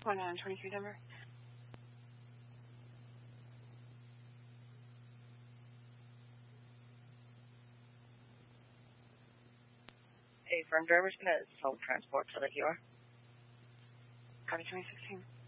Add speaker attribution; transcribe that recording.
Speaker 1: 1923 Denver. A firm driver's gonna self-transport to Lake Ewa. Copy 2016.